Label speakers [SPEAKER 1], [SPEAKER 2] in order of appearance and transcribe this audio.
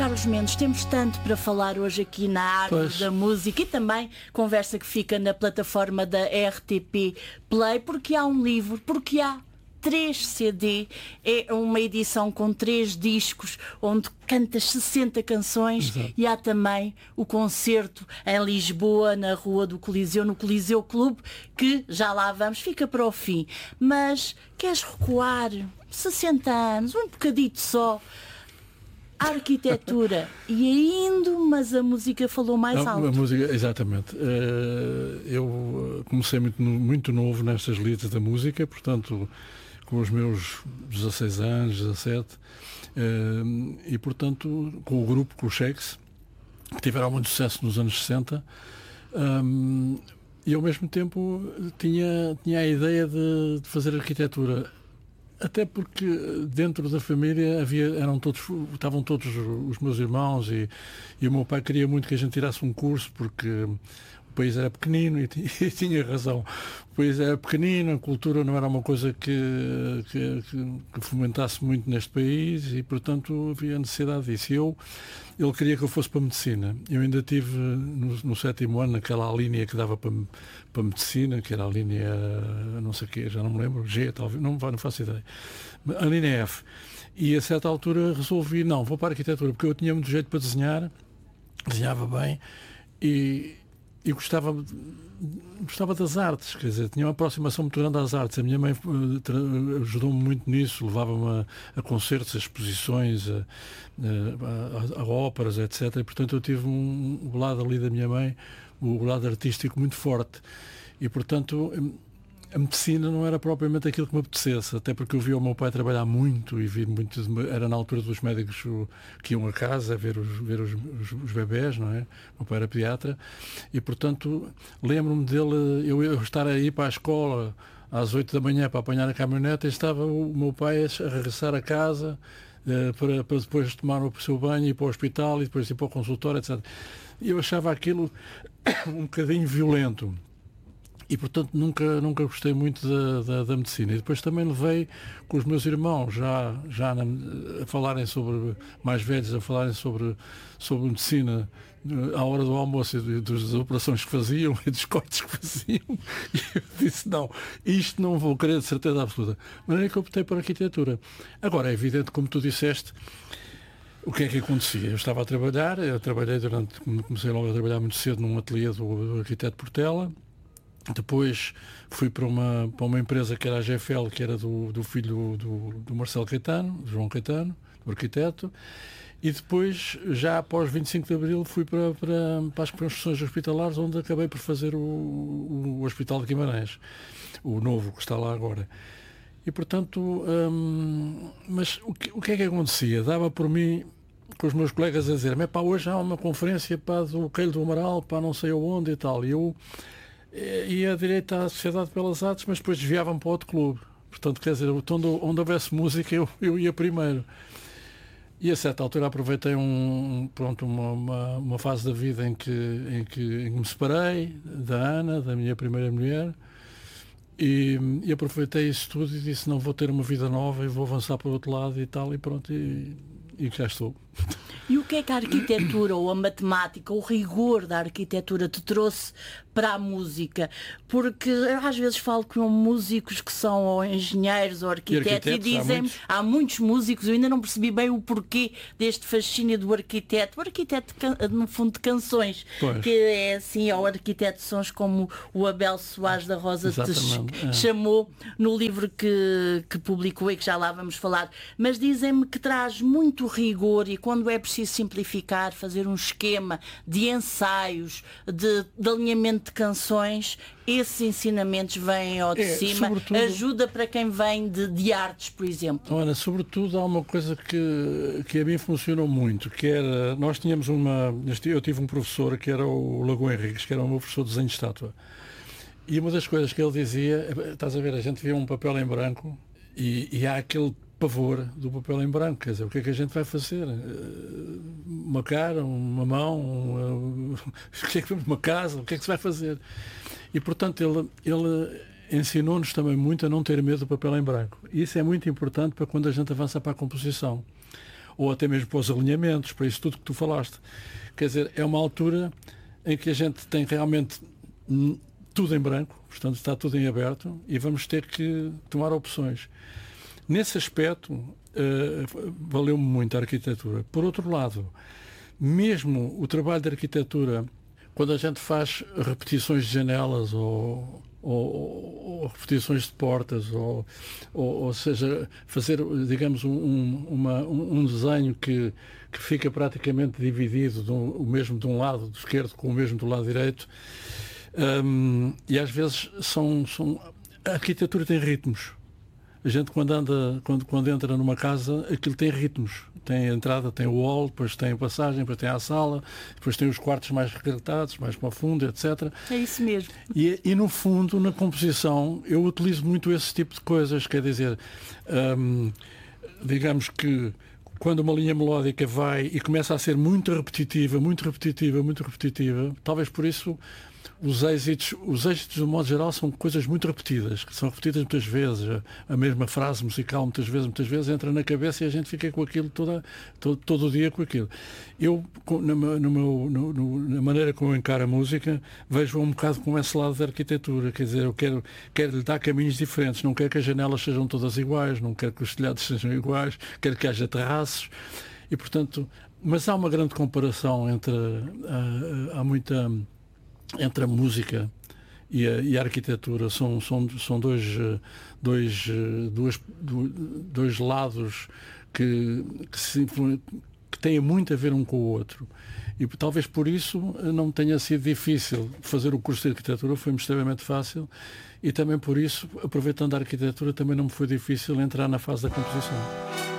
[SPEAKER 1] Carlos Mendes, temos tanto para falar hoje aqui na árvore da música e também conversa que fica na plataforma da RTP Play, porque há um livro, porque há 3 CD, é uma edição com 3 discos, onde cantas 60 canções. Exato. E há também o concerto em Lisboa, na Rua do Coliseu, no Coliseu Clube, que já lá vamos, fica para o fim. Mas queres recuar 60 anos, um bocadito só, a arquitetura e ainda, mas a música falou mais alto.
[SPEAKER 2] A música, exatamente. Eu comecei muito novo nestas lides da música, portanto, com os meus 16 anos, 17, e portanto, com o grupo, com os Shakes, que tiveram muito sucesso nos anos 60, e ao mesmo tempo tinha a ideia de fazer arquitetura. Até porque dentro da família estavam todos os meus irmãos e o meu pai queria muito que a gente tirasse um curso, porque o país era pequenino e tinha razão. O país era pequenino, a cultura não era uma coisa que fomentasse muito neste país e, portanto, havia necessidade disso. Ele queria que eu fosse para a medicina. Eu ainda tive no 7º ano naquela linha que dava para medicina, que era a linha, não sei o quê, já não me lembro, G, talvez, não faço ideia. A linha F. E a certa altura resolvi, não, vou para a arquitetura, porque eu tinha muito jeito para desenhar, desenhava bem e gostava das artes, quer dizer, tinha uma aproximação muito grande às artes. A minha mãe ajudou-me muito nisso, levava-me a concertos, a exposições, a óperas, etc. E, portanto, eu tive o lado ali da minha mãe, o lado artístico muito forte. E, portanto, a medicina não era propriamente aquilo que me apetecesse, até porque eu vi o meu pai trabalhar muito e vi muito, era na altura dos médicos que iam a casa ver os bebés, não é? O meu pai era pediatra e, portanto, lembro-me dele, eu estar a ir para a escola às 8 da manhã para apanhar a caminhonete e estava o meu pai a regressar a casa para depois tomar o seu banho e ir para o hospital e depois ir para o consultório, etc. E eu achava aquilo um bocadinho violento. E, portanto, nunca gostei muito da medicina. E depois também levei com os meus irmãos, já a falarem sobre, mais velhos, a falarem sobre medicina à hora do almoço e das operações que faziam e dos cortes que faziam. E eu disse, não, isto não vou querer de certeza absoluta. Mas é que eu optei por arquitetura. Agora, é evidente, como tu disseste, o que é que acontecia? Eu estava a trabalhar, comecei logo a trabalhar muito cedo num ateliê do arquiteto Portela. Depois fui para uma empresa que era a GFL, que era do filho do Marcelo Caetano, do João Caetano, do arquiteto, e depois, já após 25 de Abril, fui para as construções hospitalares, onde acabei por fazer o Hospital de Guimarães, o novo que está lá agora. E, portanto, mas o que é que acontecia? Dava por mim, com os meus colegas, a dizer, hoje há uma conferência do Coelho do Amaral, não sei aonde e tal, e eu ia direito à Sociedade de Belas Artes, mas depois desviavam para outro clube. Portanto, quer dizer, onde houvesse música, eu ia primeiro. E a certa altura aproveitei uma fase da vida em que me separei da Ana, da minha primeira mulher, e aproveitei isso tudo e disse, não, vou ter uma vida nova e vou avançar para o outro lado e tal, e pronto, e cá estou.
[SPEAKER 1] E o que é que a arquitetura ou a matemática, o rigor da arquitetura te trouxe para a música? Porque eu às vezes falo com músicos que são ou engenheiros ou arquitetos e dizem-me, há muitos músicos, eu ainda não percebi bem o porquê deste fascínio do arquiteto. O arquiteto, no fundo, de canções, pois, que é assim, ou arquiteto de sons como o Abel Soares da Rosa te chamou no livro que publicou e que já lá vamos falar. Mas dizem-me que traz muito rigor e quando é preciso simplificar, fazer um esquema de ensaios, de alinhamento de canções, esses ensinamentos vêm ao de cima, ajuda para quem vem de artes, por exemplo.
[SPEAKER 2] Olha, sobretudo há uma coisa que a mim funcionou muito, que era, nós tínhamos eu tive um professor que era o Lagoa Henriques, que era o meu professor de desenho de estátua, e uma das coisas que ele dizia, estás a ver, a gente via um papel em branco e há aquele pavor do papel em branco, quer dizer, o que é que a gente vai fazer? Uma cara, uma mão, uma casa, o que é que se vai fazer? E, portanto, ele ensinou-nos também muito a não ter medo do papel em branco. Isso é muito importante para quando a gente avança para a composição. ou até mesmo para os alinhamentos, para isso tudo que tu falaste. Quer dizer, é uma altura em que a gente tem realmente tudo em branco, portanto está tudo em aberto e vamos ter que tomar opções. Nesse aspecto, valeu-me muito a arquitetura. Por outro lado, mesmo o trabalho de arquitetura, quando a gente faz repetições de janelas ou repetições de portas, ou seja, fazer, digamos, um desenho que fica praticamente dividido, o mesmo de um lado do esquerdo com o mesmo do lado direito, e às vezes a arquitetura tem ritmos. A gente quando entra numa casa, aquilo tem ritmos. Tem a entrada, tem o hall, depois tem a passagem, depois tem a sala, depois tem os quartos mais recartados, mais para o fundo, etc.
[SPEAKER 1] É isso mesmo.
[SPEAKER 2] E no fundo, na composição, eu utilizo muito esse tipo de coisas. Quer dizer, digamos que quando uma linha melódica vai e começa a ser muito repetitiva, talvez por isso os êxitos, do modo geral, são coisas muito repetidas, que são repetidas muitas vezes. A mesma frase musical, muitas vezes entra na cabeça e a gente fica com aquilo todo o dia com aquilo. Eu, na maneira como eu encaro a música, vejo um bocado com esse lado da arquitetura. Quer dizer, eu quero lhe dar caminhos diferentes. Não quero que as janelas sejam todas iguais, não quero que os telhados sejam iguais, quero que haja terraços. E, portanto, mas há uma grande comparação entre a música e a arquitetura. São dois lados que têm muito a ver um com o outro. E talvez por isso não tenha sido difícil fazer o curso de arquitetura, foi-me extremamente fácil, e também por isso, aproveitando a arquitetura, também não me foi difícil entrar na fase da composição.